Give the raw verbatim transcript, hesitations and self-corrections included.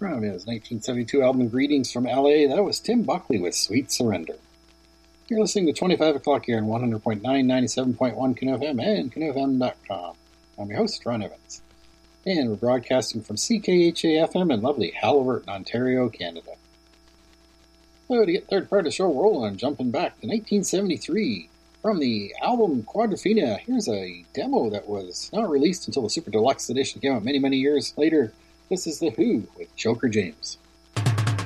From his nineteen seventy-two album Greetings from L A, that was Tim Buckley with Sweet Surrender. You're listening to twenty-five o'clock here on one hundred point nine, ninety-seven point one Canoe F M and Canoe F M dot com. I'm your host, Ron Evans. And we're broadcasting from C K H A F M in lovely Haliburton, Ontario, Canada. So to get the third part of the show rolling, jumping back to nineteen seventy-three. From the album Quadrophenia, here's a demo that was not released until the Super Deluxe edition came out many, many years later. This is The Who with Joker James.